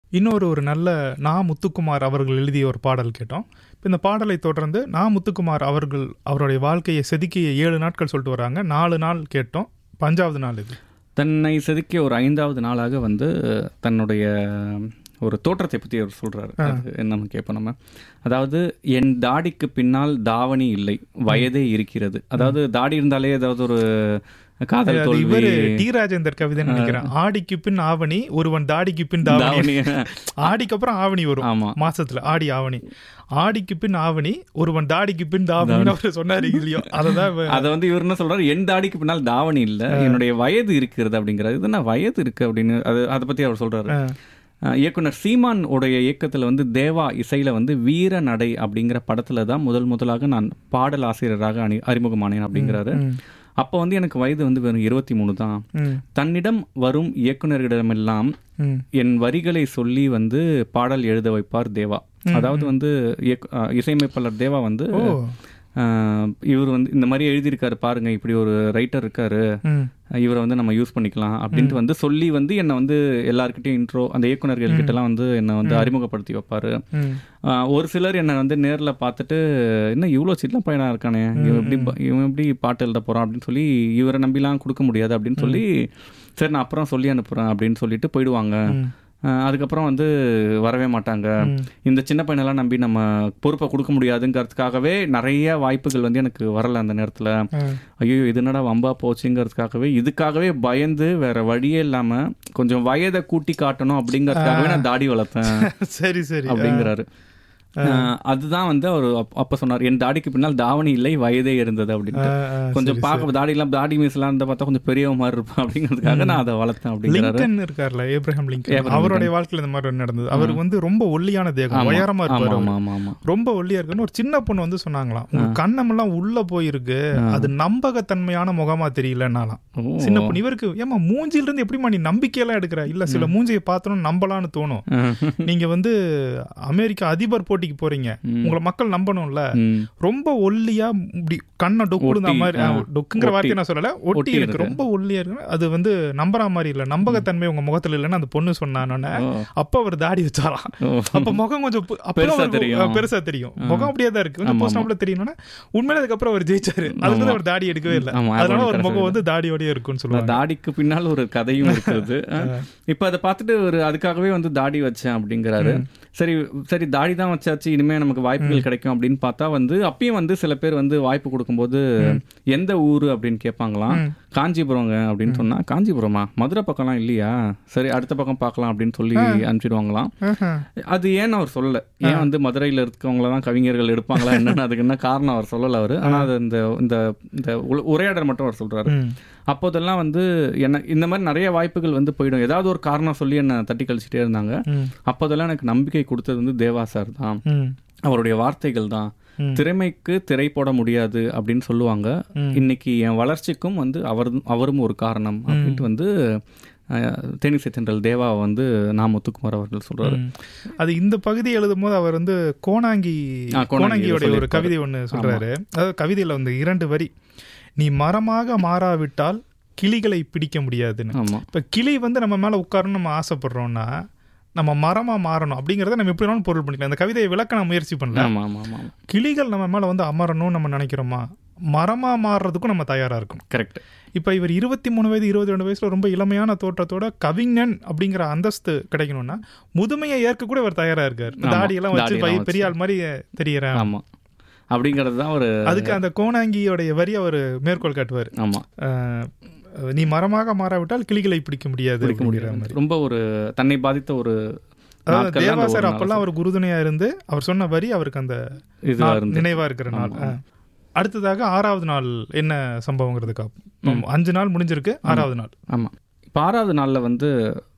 இன்னொரு ஒரு நல்ல நா. முத்துக்குமார் அவர்கள் எழுதிய ஒரு பாடல் கேட்டோம். இப்போ இந்த பாடலை தொடர்ந்து நா. முத்துக்குமார் அவர்கள் அவருடைய வாழ்க்கையை செதுக்கிய 7 நாட்கள் சொல்லிட்டு வராங்க. 4 நாள் கேட்டோம். 5வது நாள் இது தன்னை செதுக்கிய ஒரு 5வது நாளாக வந்து தன்னுடைய ஒரு தோற்றத்தை பற்றி அவர் சொல்கிறாரு. அது என்னன்னு கேட்போம் நம்ம. அதாவது என் தாடிக்கு பின்னால் தாவணி இல்லை, வயதே இருக்கிறது. அதாவது தாடி இருந்தாலே ஏதாவது ஒரு காதல் தோல்வி. டி. ராஜேந்தர் கவிதை நினைக்கிறேன். ஆடிக்கு பின் ஆவணி, ஒருவன் தாடிக்கு பின் தாவணி. ஆடிக்கு அப்புறம் ஆவணி வரும் மாசத்துல, ஆடி ஆவணி. ஆடிக்கு பின் ஆவணி, ஒருவன் தாடிக்கு பின் தாவணி அவர் சொன்னாரு இல்லையோ. அதை வந்து இவர் என்ன சொல்றாரு, என் தாடிக்கு பின்னால் தாவணி இல்ல, என்னுடைய வயது இருக்கிறது அப்படிங்கிறது. இது என்ன வயது இருக்கு அப்படின்னு அதை பத்தி அவர் சொல்றாரு. இயக்குனர் சீமான் உடைய இயக்கத்தில் வந்து தேவா இசையில் வந்து வீர நடை அப்படிங்கிற படத்தில் தான் முதலாக நான் பாடல் ஆசிரியராக அறிமுகமானேன் அப்படிங்கிறாரு. அப்போ வந்து எனக்கு வயது வந்து வெறும் 23 தான். தன்னிடம் வரும் இயக்குனர்களிடமெல்லாம் என் வரிகளை சொல்லி வந்து பாடல் எழுத வைப்பார் தேவா. அதாவது வந்து இசையமைப்பாளர் தேவா வந்து இவர் வந்து இந்த மாதிரி எழுதியிருக்காரு பாருங்க, இப்படி ஒரு ரைட்டர் இருக்காரு, இவரை வந்து நம்ம யூஸ் பண்ணிக்கலாம் அப்படின்ட்டு வந்து சொல்லி வந்து என்னை வந்து எல்லாருக்கிட்டையும் இன்ட்ரோ அந்த இயக்குநர்கள்கிட்டலாம் வந்து என்னை வந்து அறிமுகப்படுத்தி வைப்பாரு. ஒரு சிலர் என்னை வந்து நேரில் பார்த்துட்டு என்ன இவ்வளோ சின்ன பையனாக இருக்கானே, இவன் எப்படி பாட்டு எழுத போகிறான் அப்படின்னு சொல்லி இவரை நம்பிலாம் கொடுக்க முடியாது அப்படின்னு சொல்லி சரி நான் அப்புறம் சொல்லி அனுப்புகிறேன் அப்படின்னு சொல்லிட்டு போயிடுவாங்க. அதுக்கப்புறம் வந்து வரவே மாட்டாங்க. இந்த சின்ன பையனெல்லாம் நம்பி நம்ம பொறுப்பை கொடுக்க முடியாதுங்கிறதுக்காகவே நிறைய வாய்ப்புகள் வந்து எனக்கு வரல அந்த நேரத்தில். ஐயோ இது என்னடா வம்பா போச்சுங்கிறதுக்காகவே இதுக்காகவே பயந்து வேற வழியே இல்லாம கொஞ்சம் வயதை கூட்டி காட்டணும் அப்படிங்கிறதுக்காகவே நான் தாடி வளர்த்தேன். சரி சரி அப்படிங்கிறாரு. அதுதான் வந்து அவர் அப்ப சொன்னார், என் தாடிக்கு பின்னால் தாவணி இல்லை, வயதே இருந்தது அப்படின்னு. கொஞ்சம் பார்க்க தாடிலாம் தாடி மீசெல்லாம் இருந்தா பார்த்தா கொஞ்சம் பெரிய மாதிரி இருப்பான் அப்படிங்கிறதுக்காக நான் அதை வளர்த்தேன் அப்படிங்கிறாரு. லிங்கன் இருக்கார்ல, ஏப்ரஹாம் லிங்கன், அவருடைய வாழ்க்கையில் இந்த மாதிரி நடந்தது. அவர் வந்து ரொம்ப ஒல்லியான தேகம், உயரமா இருப்பாரு, ரொம்ப ஒல்லியா இருக்குன்னு ஒரு சின்ன பொண்ணு வந்து சொன்னாங்களாம், உங்க கண்ணமெல்லாம் உள்ள போயிருக்கு, அது நம்பகத்தன்மையான முகமா தெரியலன்னாலாம். சின்ன பொண்ணு இவருக்கு ஏமா மூஞ்சில இருந்து எப்படிமா நீ நம்பிக்கையெல்லாம் எடுக்கிற, இல்ல சில மூஞ்சியை பார்த்தோன்னு நம்பலான்னு தோணும். நீங்க வந்து அமெரிக்கா அதிபர் போட்டிக்கு போறீங்க, உங்களை மக்கள் நம்பணும்ல, ரொம்ப ஒல்லியா இப்படி கண்ணை டொக்குடுந்த மாதிரி, டொக்குங்கிற வார்த்தையை நான் சொல்லல, ஒட்டி இருக்கு, ரொம்ப ஒல்லியா இருக்கு, அது வந்து நம்புற மாதிரி இல்ல, நம்பகத்தன்மை உங்க முகத்துல இல்லைன்னு அந்த பொண்ணு சொன்னானே. அப்ப அவர் தாடி வச்சாராம். அப்ப முகம் கொஞ்சம் பெருசா தெரியும், முகம் அப்படியே தான் இருக்கு, கொஞ்சம் போஸ்ட் தெரியணும்னா உண்மையில. அதுக்கப்புறம் அவர் ஜெயிச்சாரு, அதுக்கு அவர் தாடி எடுக்கவே இல்லை, அதனால ஒரு முகம் வந்து தாடியோடய இருக்குன்னு சொல்லுவாங்க. தாடிக்கு பின்னால் ஒரு கதையும் இருக்கிறது. இப்ப அதை பார்த்துட்டு ஒரு அதுக்காகவே வந்து தாடி வச்சேன் அப்படிங்கிறாரு. சரி சரி தாடி தான் வச்சாச்சு, இனிமே நமக்கு வாய்ப்புகள் கிடைக்கும் அப்படின்னு பார்த்தா வந்து அப்பயும் வந்து சில பேர் வந்து வாய்ப்பு கொடுக்கும்போது எந்த ஊரு அப்படின்னு கேட்பாங்களாம். காஞ்சிபுரங்க அப்படின்னு சொன்னா, காஞ்சிபுரமா, மதுரை பக்கம்லாம் இல்லையா, சரி அடுத்த பக்கம் பார்க்கலாம் அப்படின்னு சொல்லி அனுப்பிச்சிடுவாங்களாம். அது ஏன்னு அவர் சொல்லல, ஏன் வந்து மதுரையில் இருக்கவங்களதான் கவிஞர்கள் எடுப்பாங்களா என்னன்னு அதுக்கு என்ன காரணம் அவர் சொல்லல அவரு. ஆனா அது இந்த உரையாடல் மட்டும் அவர் சொல்றாரு. அப்போதெல்லாம் வந்து என்ன இந்த மாதிரி நிறைய வாய்ப்புகள் வந்து போயிடும், ஏதாவது ஒரு காரணம் சொல்லி என்னை தட்டி கழிச்சிட்டே இருந்தாங்க. அப்போதெல்லாம் எனக்கு நம்பிக்கை கொடுத்தது வந்து தேவா சார் தான், அவருடைய வார்த்தைகள் தான். திறமைக்கு திரை போட முடியாது அப்படின்னு சொல்லுவாங்க, இன்னைக்கு என் வளர்ச்சிக்கும் வந்து அவரும் ஒரு காரணம் அப்படின்ட்டு வந்து தேனிசை தென்றல் தேவா வந்து நா. முத்துக்குமார் அவர்கள் சொல்றாரு. அது இந்த பகுதி எழுதும் போது அவர் வந்து கோணாங்கியோட ஒரு கவிதை ஒன்று சொல்றாரு. அதாவது கவிதையில வந்து 2 வரி, நீ மரமாக மாறாவிட்டால் கிளிகளை பிடிக்க முடியாதுன்னு. இப்ப கிளி வந்து நம்ம மேல உட்காரணும் நம்ம ஆசைப்படுறோம்னா நம்ம மரமா மாறணும் அப்படிங்கறத நம்ம எப்படி வேணாலும் பொருள் பண்ணிக்கலாம். இந்த கவிதையை விளக்க நான் முயற்சி பண்ணல. கிளிகள் நம்ம மேல வந்து அமரணும் நம்ம நினைக்கிறோமா, மரமா மாறுறதுக்கும் நம்ம தயாரா இருக்கும். கரெக்ட். இப்ப இவர் 23 வயது 22 வயசுல ரொம்ப இளமையான தோற்றத்தோட கவிஞன் அப்படிங்கிற அந்தஸ்து கிடைக்கணும்னா முதுமையை ஏற்க கூட இவர் தயாரா இருக்காரு. தாடியெல்லாம் வச்சு பெரிய ஆள் மாதிரி தெரியறேன் அப்படிங்கிறது தான் ஒரு, அதுக்கு அந்த கோணாங்கியோடைய வரி அவர் மேற்கோள் காட்டுவார். ஆமா, நீ மரமாக மாறாவிட்டால் கிளிகளை பிடிக்க முடியாது. ரொம்ப ஒரு தன்னை பாதித்த ஒரு தேவா சார் அப்பெல்லாம் அவர் குருதுணையா இருந்து அவர் சொன்ன வரி அவருக்கு அந்த நினைவா இருக்கிற நாள். அடுத்ததாக 6வது நாள் என்ன சம்பவங்கிறதுக்கா 5 நாள் முடிஞ்சிருக்கு, 6வது நாள். ஆமா, இப்போ 6வது நாளில் வந்து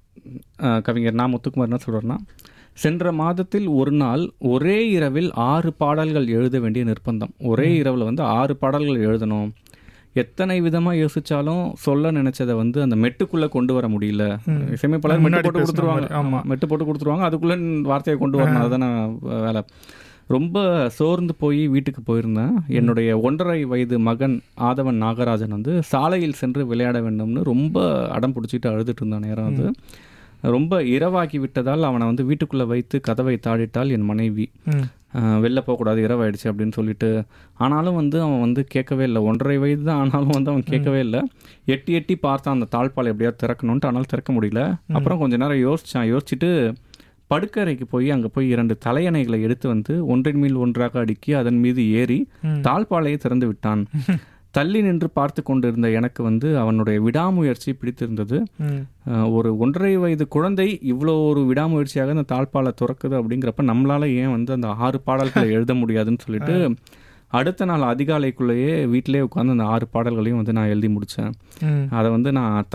கவிஞர் நா. முத்துக்குமார் என்ன சொல்றாருன்னா, சென்ற மாதத்தில் ஒரு நாள் ஒரே இரவில் 6 பாடல்கள் எழுத வேண்டிய நிர்பந்தம். ஒரே இரவில் வந்து 6 பாடல்கள் எழுதணும். எத்தனை விதமாக யோசிச்சாலும் சொல்ல நினைச்சதை வந்து அந்த மெட்டுக்குள்ளே கொண்டு வர முடியல. இசையமைப்பாளர் மெட்டு போட்டு கொடுத்துருவாங்க. ஆமாம், மெட்டு போட்டு கொடுத்துருவாங்க, அதுக்குள்ளே வார்த்தையை கொண்டு வரணும், அதுதானே வேலை. ரொம்ப சோர்ந்து போய் வீட்டுக்கு போயிருந்தேன். என்னுடைய 1.5 வயது மகன் ஆதவன் நாகராஜன் வந்து சாலையில் சென்று விளையாட வேண்டும்னு ரொம்ப அடம் பிடிச்சிட்டு அழுதுட்டு இருந்த நேரம் அது. ரொம்ப இரவாகி விட்டதால் அவனை வந்து வீட்டுக்குள்ளே வைத்து கதவை தாழிட்டால் என் மனைவி, வெளில போகக்கூடாது, இரவாயிடுச்சு அப்படின்னு சொல்லிட்டு. ஆனாலும் வந்து அவன் வந்து கேட்கவே இல்லை. 1.5 வயது தான் ஆனாலும் வந்து அவன் கேட்கவே இல்லை. எட்டி எட்டி பார்த்தான் அந்த தாழ்பாலை எப்படியாவது திறக்கணுன்ட்டு, ஆனாலும் திறக்க முடியல. அப்புறம் கொஞ்ச நேரம் யோசிச்சுட்டு படுக்கறைக்கு போய் அங்கே போய் 2 தலையணைகளை எடுத்து வந்து ஒன்றின் மேல் ஒன்றாக அடுக்கி அதன் மீது ஏறி தாழ்பாலையை திறந்து விட்டான். தள்ளி நின்று பார்த்து கொண்டிருந்த எனக்கு வந்து அவனுடைய விடாமுயற்சி பிடித்திருந்தது. ஒரு 1.5 வயது குழந்தை இவ்வளோ ஒரு விடாமுயற்சியாக அந்த தாழ்பாலை திறக்குது அப்படிங்கிறப்ப நம்மளால ஏன் வந்து அந்த 6 பாடல்களை எழுத முடியாதுன்னு சொல்லிட்டு அடுத்த நாள் அதிகாலைக்குள்ளேயே வீட்டிலே உட்காந்து அந்த 6 பாடல்களையும் வந்து நான் எழுதி முடித்தேன். அதை வந்து நான்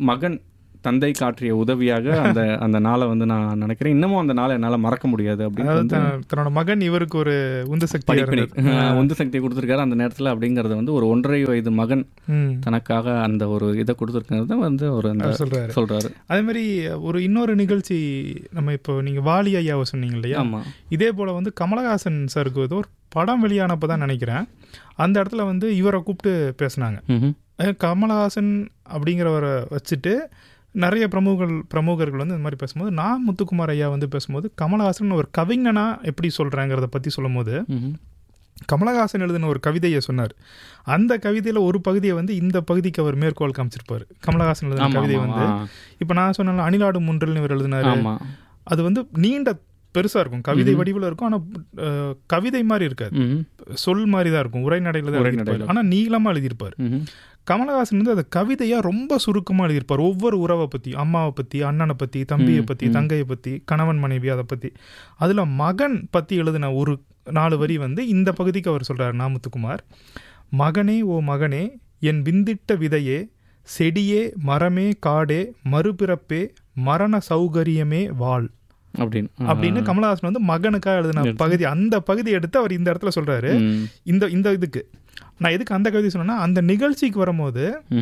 தந்தை காற்றிய உதவியாக அந்த நாளை வந்து நான் நினைக்கிறேன். இன்னமும் அந்த நாளை என்னால் மறக்க முடியாது. அப்படின்னு தன்னோட மகன் இவருக்கு ஒரு உந்து சக்தியை கொடுத்துருக்காரு அந்த நேரத்தில். அப்படிங்கறத வந்து ஒரு 1.5 வயது மகன் தனக்காக அந்த ஒரு இதை கொடுத்துருக்கிறது வந்து ஒரு சொல்றாரு. அதே மாதிரி ஒரு இன்னொரு நிகழ்ச்சி நம்ம இப்போ நீங்க வாலி ஐயாவை சொன்னீங்க இல்லையா, இதே போல வந்து கமலஹாசன் சாருக்கு வந்து ஒரு படம் வெளியானப்பதான் நினைக்கிறேன், அந்த இடத்துல வந்து இவரை கூப்பிட்டு பேசினாங்க. கமலஹாசன் அப்படிங்கிறவரை வச்சுட்டு நிறைய பிரமுகர்கள் வந்து இந்த மாதிரி பேசும்போது, நான் முத்துக்குமார் ஐயா வந்து பேசும்போது கமலஹாசன் ஒரு கவிஞனா எப்படி சொல்கிறேங்கிறத பற்றி சொல்லும் போது கமலஹாசன் எழுதின ஒரு கவிதையை சொன்னார். அந்த கவிதையில் ஒரு பகுதியை வந்து இந்த பகுதிக்கு அவர் மேற்கோள் காமிச்சிருப்பார். கமலஹாசன் எழுதின கவிதை வந்து இப்போ நான் சொன்ன அணிலாடு முன்றல்னு இவர் எழுதினார். அது வந்து நீண்ட பெருசாக இருக்கும், கவிதை வடிவில் இருக்கும். ஆனால் கவிதை மாதிரி இருக்காது, சொல் மாதிரி தான் இருக்கும், உரைநடையில் தான் எழுதியிருப்பார். ஆனால் நீளமாக எழுதியிருப்பார். கமலஹாசன் வந்து அந்த கவிதையாக ரொம்ப சுருக்கமாக எழுதியிருப்பார். ஒவ்வொரு உறவை பற்றி, அம்மாவை பற்றி, அண்ணனை பற்றி, தம்பியை பற்றி, தங்கையை பற்றி, கணவன் மனைவி அதை பற்றி. அதில் மகன் பற்றி எழுதின ஒரு 4 வரி வந்து இந்த பகுதிக்கு அவர் சொல்கிறார். நாமுத்துக்குமார், மகனே ஓ மகனே, என் விந்திட்ட விதையே, செடியே, மரமே, காடே, மறுபிறப்பே, மரண சௌகரியமே, வாழ் அப்படின்னு கமலஹாசன் வந்து மகனுக்காக எழுதின பகுதி. அந்த பகுதி எடுத்து அவர் இந்த இடத்துல சொல்றாரு. இந்த இதுக்கு நான் எதுக்கு அந்த கவிதை சொன்னேன்னா, அந்த நிகழ்ச்சிக்கு வரும்போது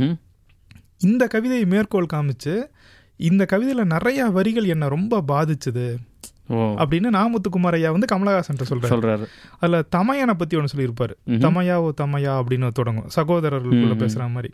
இந்த கவிதையை மேற்கோள் காமிச்சு, இந்த கவிதையில நிறைய வரிகள் என்ன ரொம்ப பாதிச்சுது அப்படின்னு நாமுத்துக்குமார் ஐயா வந்து கமலஹாசன் சொல்றாரு. அதுல தமையனை பத்தி ஒன்று சொல்லியிருப்பாரு. தமையா ஓ தமையா அப்படின்னு தொடங்கும், சகோதரர்களுக்குள்ள பேசுற மாதிரி.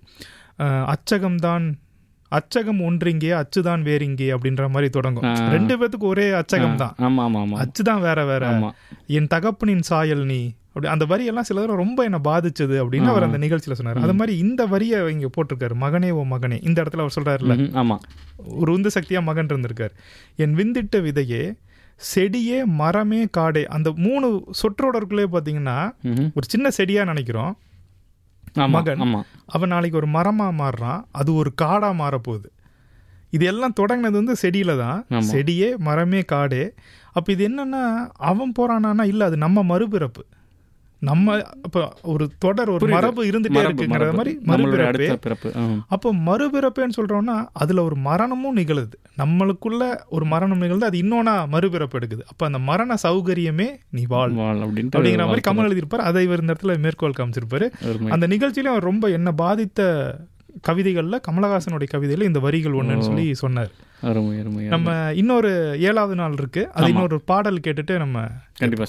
அச்சகம் ஒன்றிங்கே, அச்சுதான் வேறிங்கே அப்படின்ற மாதிரி தொடங்கும். 2 பேத்துக்கு ஒரே அச்சகம் தான், அச்சுதான் வேற வேற. என் தகப்பனின் சாயல் நீ, அப்படி அந்த வரியெல்லாம் சில தடவை ரொம்ப என்ன பாதிச்சது அப்படின்னு அவர் அந்த நிகழ்ச்சியில சொன்னார். அது மாதிரி இந்த வரியை இங்க போட்டிருக்காரு, மகனே ஓ மகனே. இந்த இடத்துல அவர் சொல்றாருல்ல, ஒரு உந்து சக்தியா மகன் இருந்திருக்காரு. என் விந்திட்ட விதையே, செடியே, மரமே, காடே. அந்த 3 சொற்றொடருக்குள்ளே பாத்தீங்கன்னா ஒரு சின்ன செடியா நினைக்கிறோம் மகன், அவன் நாளைக்கு ஒரு மரமா மாறுறான், அது ஒரு காடா மாறப்போகுது. இது எல்லாம் தொடங்கினது வந்து செடியில தான். செடியே, மரமே, காடே. அப்ப இது என்னன்னா, அவன் போறானா இல்ல, அது நம்ம மறுபிறப்பு. நம்ம இப்ப ஒரு தொடர், ஒரு மரபு இருந்துட்டே இருக்குங்கிற மாதிரி மறுபிறப்பு. அப்போ மறுபிறப்புன்னு சொல்றோம்னா அதுல ஒரு மரணமும் நிகழுது, நம்மளுக்குள்ள ஒரு மரணம் நிகழ்ந்து அது இன்னொன்னா மறுபிறப்பு எடுக்குது. அப்ப அந்த மரண சௌகரியமே நீ வாழ் அப்படிங்கிற மாதிரி கமல் எழுதியிருப்பார். அதை இவர் இந்த இடத்துல மேற்கோள் காமிச்சிருப்பாரு. அந்த நிகழ்ச்சியில அவர் ரொம்ப என்ன பாதித்த கவிதைகள்ல கமலஹாசனுடைய கவிதையில இந்த வரிகள் ஒண்ணுன்னு சொல்லி சொன்னார். நம்ம இன்னொரு 7வது நாள் இருக்கு, அது இன்னொரு பாடல் கேட்டுட்டு நம்ம கண்டிப்பா